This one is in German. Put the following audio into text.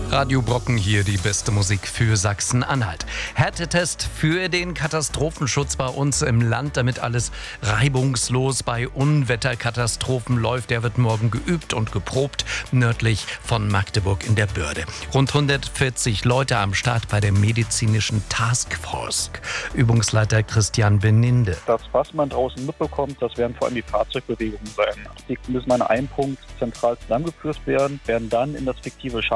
Radio Brocken hier, die beste Musik für Sachsen-Anhalt. Härtetest für den Katastrophenschutz bei uns im Land, damit alles reibungslos bei Unwetterkatastrophen läuft. Der wird morgen geübt und geprobt nördlich von Magdeburg in der Börde. Rund 140 Leute am Start bei der medizinischen Taskforce. Übungsleiter Christian Beninde. Das, was man draußen mitbekommt, das werden vor allem die Fahrzeugbewegungen sein. Die müssen an einem Punkt zentral zusammengeführt werden dann in das fiktive